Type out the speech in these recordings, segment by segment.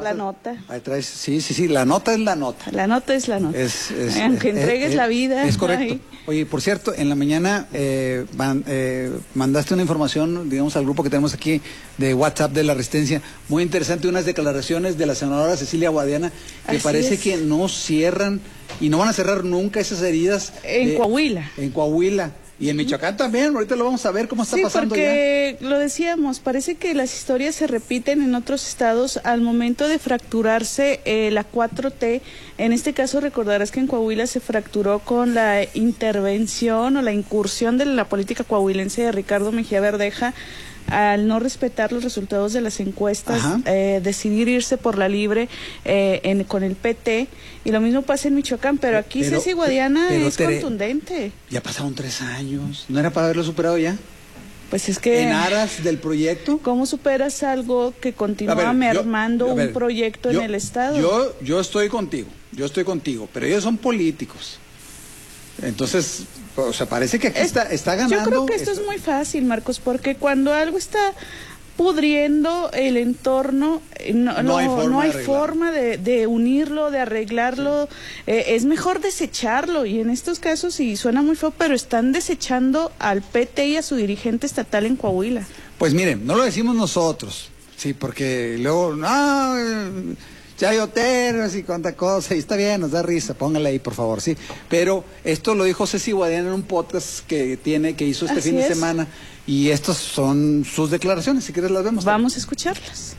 la nota. Ahí traes, sí, la nota es la nota. La nota es la nota. Aunque entregues la vida. Es correcto. Ahí. Oye, por cierto, en la mañana mandaste una información, digamos, al grupo que tenemos aquí de WhatsApp de la Resistencia, muy interesante, unas declaraciones de la senadora Cecilia Guadiana, que Así parece es. que no cierran y no van a cerrar nunca esas heridas. En Coahuila. En Coahuila. Y en Michoacán también, ahorita lo vamos a ver cómo está pasando ya. Sí, porque lo decíamos, parece que las historias se repiten en otros estados al momento de fracturarse la 4T. En este caso recordarás que en Coahuila se fracturó con la intervención o la incursión de la política coahuilense de Ricardo Mejía Verdeja, al no respetar los resultados de las encuestas, decidir irse por la libre con el PT, y lo mismo pasa en Michoacán, pero aquí Ceci Guadiana es contundente. Ya pasaron 3 años, ¿no era para haberlo superado ya? Pues es que... ¿En aras del proyecto? ¿Cómo superas algo que continúa mermando un proyecto en el Estado? Yo estoy contigo, pero ellos son políticos. Entonces, o sea, parece que aquí está ganando. Yo creo que esto es muy fácil, Marcos, porque cuando algo está pudriendo el entorno, no hay forma de unirlo, de arreglarlo, es mejor desecharlo, y en estos casos, y suena muy feo, pero están desechando al PT y a su dirigente estatal en Coahuila. Pues miren, no lo decimos nosotros, sí, porque luego, chayoteros y cuánta cosa, y está bien, nos da risa, póngale ahí por favor, sí, pero esto lo dijo Ceci Guadiana en un podcast que hizo este fin de semana, y estas son sus declaraciones, si quieres las vemos. Vamos a escucharlas.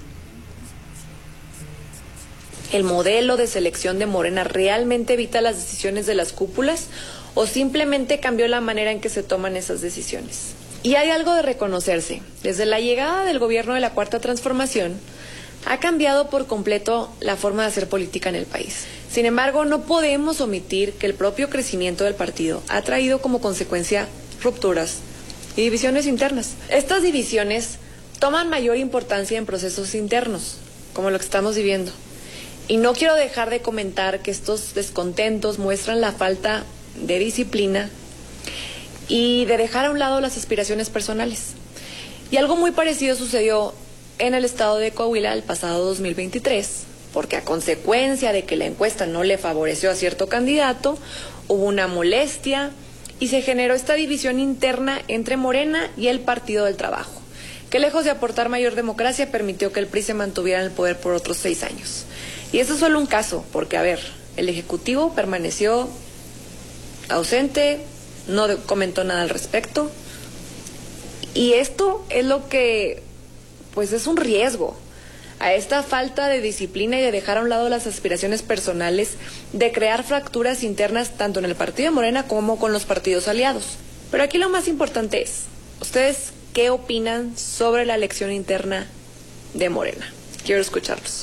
¿El modelo de selección de Morena realmente evita las decisiones de las cúpulas o simplemente cambió la manera en que se toman esas decisiones? Y hay algo de reconocerse. Desde la llegada del gobierno de la Cuarta Transformación, ha cambiado por completo la forma de hacer política en el país. Sin embargo, no podemos omitir que el propio crecimiento del partido ha traído como consecuencia rupturas y divisiones internas. Estas divisiones toman mayor importancia en procesos internos, como lo que estamos viviendo. Y no quiero dejar de comentar que estos descontentos muestran la falta de disciplina y de dejar a un lado las aspiraciones personales. Y algo muy parecido sucedió en el estado de Coahuila el pasado 2023, porque a consecuencia de que la encuesta no le favoreció a cierto candidato, hubo una molestia y se generó esta división interna entre Morena y el Partido del Trabajo, que lejos de aportar mayor democracia, permitió que el PRI se mantuviera en el poder por otros 6 años. Y eso es solo un caso, porque, el Ejecutivo permaneció ausente, no comentó nada al respecto, y esto es lo que, pues, es un riesgo a esta falta de disciplina y de dejar a un lado las aspiraciones personales, de crear fracturas internas tanto en el partido de Morena como con los partidos aliados. Pero aquí lo más importante es, ¿ustedes qué opinan sobre la elección interna de Morena? Quiero escucharlos.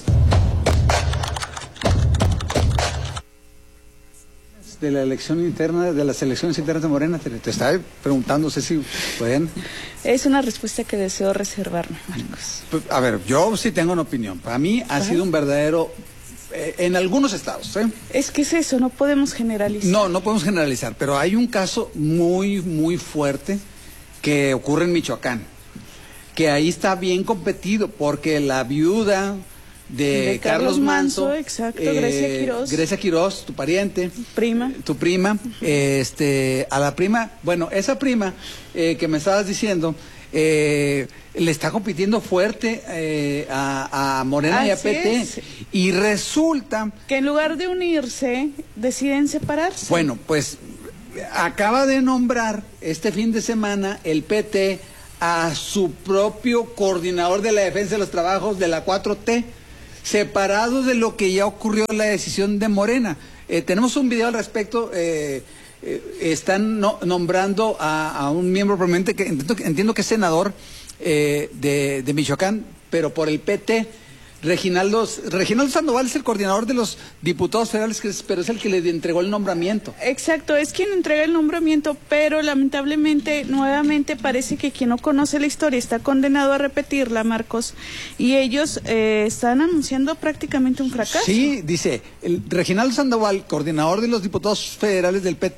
De la elección interna, de las elecciones internas de Morena, te estaba preguntando, sé si pueden. Es una respuesta que deseo reservarme, Marcos. A ver, yo sí tengo una opinión. Para mí ha sido un verdadero, en algunos estados, Es que es eso, no podemos generalizar. No podemos generalizar, pero hay un caso muy, muy fuerte que ocurre en Michoacán, que ahí está bien competido, porque la viuda de Carlos Manso, exacto, Grecia Quirós, tu pariente, tu prima, a la prima, bueno, esa prima que me estabas diciendo, le está compitiendo fuerte a Morena y a PT, y resulta que en lugar de unirse, deciden separarse. Bueno, pues acaba de nombrar este fin de semana el PT a su propio coordinador de la defensa de los trabajos de la 4T, separados de lo que ya ocurrió en la decisión de Morena. Tenemos un video al respecto, están nombrando a un miembro prominente, que entiendo que es senador de Michoacán, pero por el PT. Reginaldo Sandoval es el coordinador de los diputados federales, pero es el que le entregó el nombramiento. Exacto, es quien entrega el nombramiento, pero lamentablemente, nuevamente, parece que quien no conoce la historia está condenado a repetirla, Marcos, y ellos están anunciando prácticamente un fracaso. Sí, dice, Reginaldo Sandoval, coordinador de los diputados federales del PT,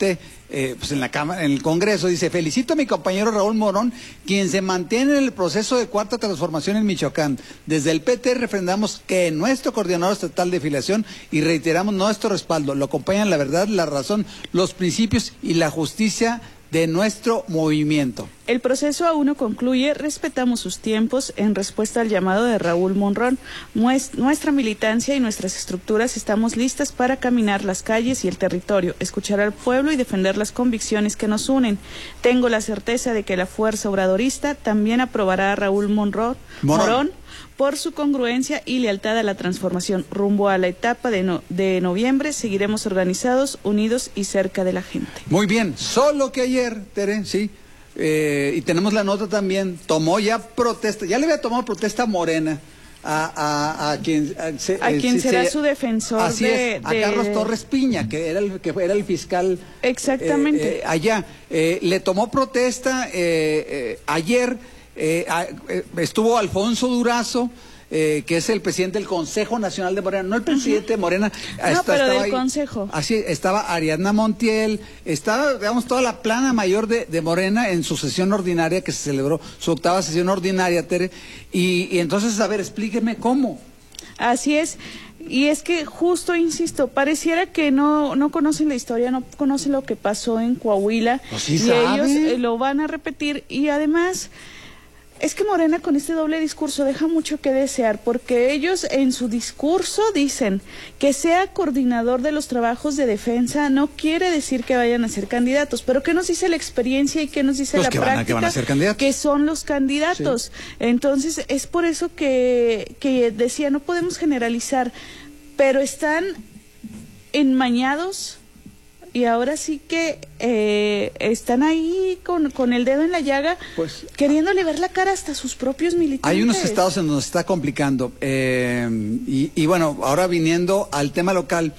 pues en la Cámara, en el Congreso, dice: felicito a mi compañero Raúl Morón, quien se mantiene en el proceso de cuarta transformación en Michoacán. Desde el PT refrendamos que nuestro coordinador estatal de filiación y reiteramos nuestro respaldo. Lo acompañan la verdad, la razón, los principios y la justicia de nuestro movimiento. El proceso aún no concluye, respetamos sus tiempos. En respuesta al llamado de Raúl Monrón, nuestra militancia y nuestras estructuras estamos listas para caminar las calles y el territorio, escuchar al pueblo y defender las convicciones que nos unen. Tengo la certeza de que la fuerza obradorista también aprobará a Raúl Morón por su congruencia y lealtad a la transformación. Rumbo a la etapa de noviembre, seguiremos organizados, unidos y cerca de la gente. Muy bien, solo que ayer, Tere, sí, y tenemos la nota también, tomó ya protesta, ya le había tomado protesta a Morena, a quien será su defensor. Así es, a Carlos Torres Piña, que era el fiscal. Exactamente. Allá, le tomó protesta ayer. Estuvo Alfonso Durazo, que es el presidente del Consejo Nacional de Morena, no el presidente de Morena. No, pero del Consejo. Así, estaba Ariadna Montiel, estaba, digamos, toda la plana mayor de Morena en su sesión ordinaria, que se celebró, su 8ª sesión ordinaria, Tere, y entonces, a ver, explíqueme cómo. Así es. Y es que justo, insisto, pareciera que no conocen la historia, no conocen lo que pasó en Coahuila. Pues sí, y sabe. ellos lo van a repetir, y además es que Morena con este doble discurso deja mucho que desear, porque ellos en su discurso dicen que sea coordinador de los trabajos de defensa no quiere decir que vayan a ser candidatos, pero ¿qué nos dice la experiencia y qué nos dice la práctica? Que van a ser candidatos. Que son los candidatos. Sí. Entonces es por eso que decía, no podemos generalizar, pero están enmañados. Y ahora sí que están ahí con el dedo en la llaga, pues, queriéndole ver la cara hasta sus propios militantes. Hay unos estados en donde se está complicando. Y bueno, ahora viniendo al tema local,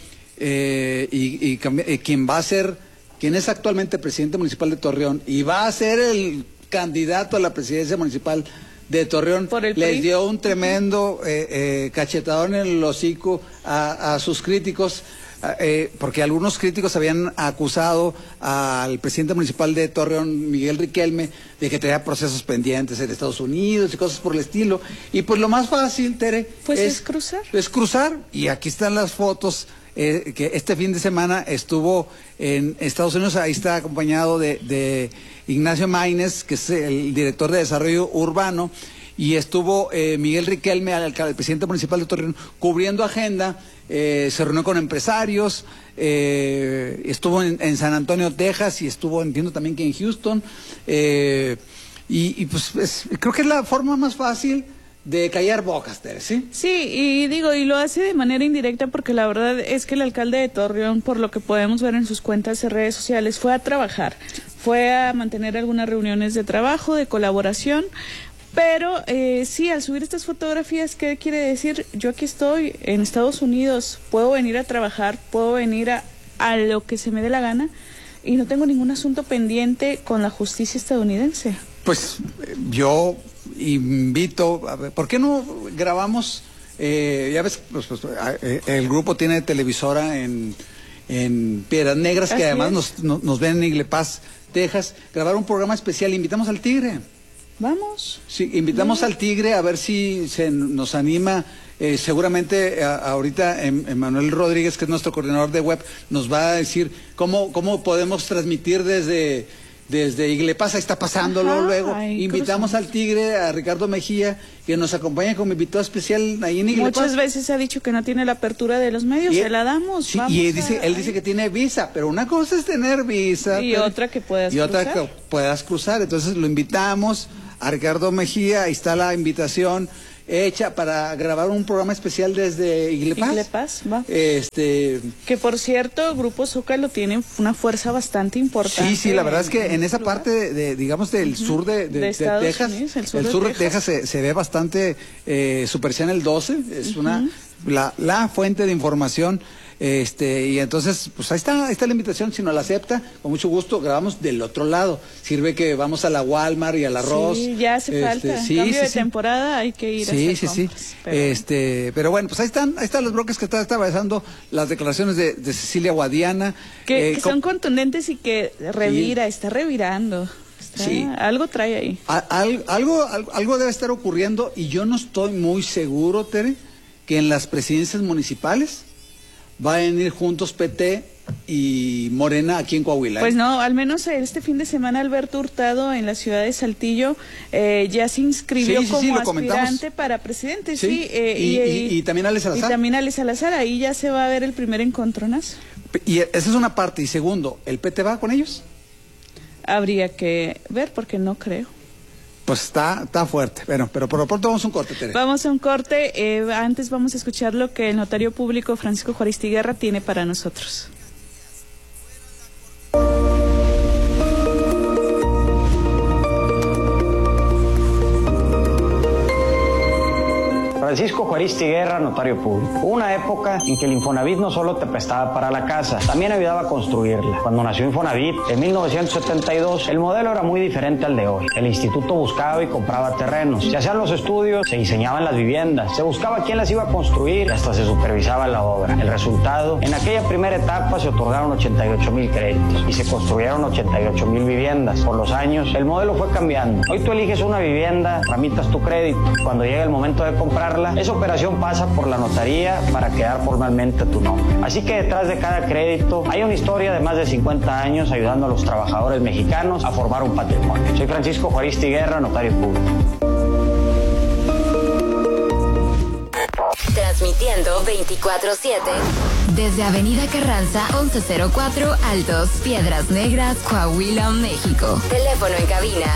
quien es actualmente presidente municipal de Torreón y va a ser el candidato a la presidencia municipal de Torreón, les dio un tremendo cachetadón en el hocico a sus críticos. Porque algunos críticos habían acusado al presidente municipal de Torreón, Miguel Riquelme, de que tenía procesos pendientes en Estados Unidos y cosas por el estilo. Y pues lo más fácil, Tere, pues es cruzar. Es cruzar. Y aquí están las fotos, que este fin de semana estuvo en Estados Unidos. Ahí está acompañado de Ignacio Maínez, que es el director de Desarrollo Urbano. Y estuvo Miguel Riquelme, el presidente municipal de Torreón, cubriendo agenda. Se reunió con empresarios, estuvo en San Antonio, Texas, y estuvo, entiendo también que en Houston, y pues creo que es la forma más fácil de callar bocas, Tere, ¿sí? Sí, y lo hace de manera indirecta, porque la verdad es que el alcalde de Torreón, por lo que podemos ver en sus cuentas de redes sociales, fue a trabajar, fue a mantener algunas reuniones de trabajo, de colaboración. Pero sí, al subir estas fotografías, ¿qué quiere decir? Yo aquí estoy en Estados Unidos, puedo venir a trabajar, puedo venir a lo que se me dé la gana, y no tengo ningún asunto pendiente con la justicia estadounidense. Pues yo invito, a ver, ¿por qué no grabamos? Ya ves, el grupo tiene televisora en Piedras Negras, que además nos ven en Iglepaz, Texas, grabar un programa especial. Invitamos al Tigre. Vamos. Sí, invitamos al Tigre a ver si se nos anima. Seguramente ahorita Emanuel Rodríguez, que es nuestro coordinador de web, nos va a decir cómo podemos transmitir desde Iglepaz. Ahí está pasándolo. Luego invitamos al Tigre, a Ricardo Mejía, que nos acompaña como invitado especial ahí en Iglepaz. Muchas veces ha dicho que no tiene la apertura de los medios, se la damos. Sí, y él dice que tiene visa, pero una cosa es tener visa. Y otra que puedas cruzar. Otra que puedas cruzar. Entonces lo invitamos a Ricardo Mejía. Ahí está la invitación hecha para grabar un programa especial desde Iglepaz. Iglepaz, va. Que por cierto, Grupo Zócalo tiene una fuerza bastante importante. Sí, la verdad es que en esa parte digamos, del sur de Texas, Unidos, el sur de Texas se ve bastante. Super Channel 12 es la fuente de información. Y entonces, pues ahí está la invitación, si no la acepta, con mucho gusto grabamos del otro lado. Sirve que vamos a la Walmart y al Arroz. Sí, ya hace falta. Cambio de temporada, hay que ir a hacer compras. Pero bueno, pues ahí están los bloques que está atravesando las declaraciones de Cecilia Guadiana. Que son contundentes y que está revirando. Sí. Algo trae ahí. Algo debe estar ocurriendo y yo no estoy muy seguro, Tere, que en las presidencias municipales vayan a ir juntos PT y Morena aquí en Coahuila. Pues no, al menos este fin de semana Alberto Hurtado en la ciudad de Saltillo ya se inscribió como aspirante para presidente. Y también Ale Salazar. Y también Ale Salazar, ahí ya se va a ver el primer encontronazo. Y esa es una parte. Y segundo, ¿el PT va con ellos? Habría que ver porque no creo. Pues está fuerte. Bueno, pero por lo pronto vamos a un corte, Tere. Vamos a un corte. Antes vamos a escuchar lo que el notario público Francisco Juaristi Guerra tiene para nosotros. Francisco Juaristi Guerra, notario público. Hubo una época en que el Infonavit no solo te prestaba para la casa, también ayudaba a construirla. Cuando nació Infonavit, en 1972, el modelo era muy diferente al de hoy. El instituto buscaba y compraba terrenos. Se hacían los estudios, se diseñaban las viviendas, se buscaba quién las iba a construir y hasta se supervisaba la obra. El resultado, en aquella primera etapa se otorgaron 88,000 créditos y se construyeron 88,000 viviendas. Por los años, el modelo fue cambiando. Hoy tú eliges una vivienda, tramitas tu crédito. Cuando llega el momento de comprarla, esa operación pasa por la notaría para quedar formalmente tu nombre. Así que detrás de cada crédito hay una historia de más de 50 años ayudando a los trabajadores mexicanos a formar un patrimonio. Soy Francisco Juaristi Guerra, notario público. Transmitiendo 24/7 desde Avenida Carranza 1104 Altos, Piedras Negras, Coahuila, México. Teléfono en cabina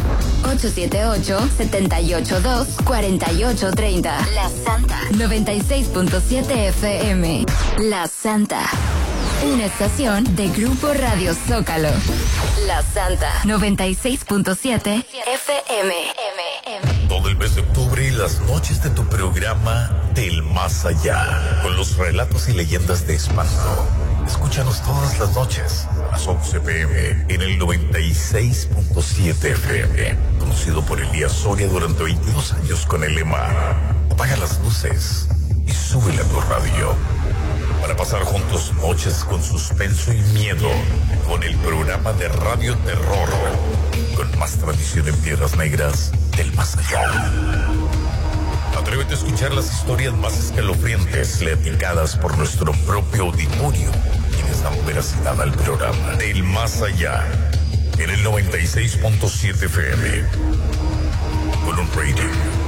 878-782-4830. La Santa 96.7 FM. La Santa. Una estación de Grupo Radio Zócalo. La Santa 96.7 FM. Todo el mes de octubre, las noches de tu programa Del Más Allá, con los relatos y leyendas de espanto. Escúchanos todas las noches a las 11 p.m. en el 96.7 FM, conocido por Elías Soria durante 22 años con el lema Apaga las luces y súbele a tu radio. Para pasar juntos noches con suspenso y miedo, con el programa de Radio Terror, con más tradición en Piedras Negras, Del Más Allá. Atrévete a escuchar las historias más escalofriantes, platicadas por nuestro propio auditorio, quienes dan veracidad al programa Del Más Allá, en el 96.7 FM, con un rating